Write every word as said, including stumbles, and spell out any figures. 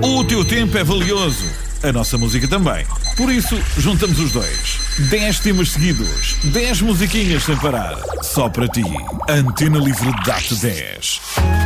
O teu tempo é valioso, a nossa música também. Por isso, juntamos os dois. dez temas seguidos, dez musiquinhas sem parar. Só para ti. Antena Livre dá-te dez.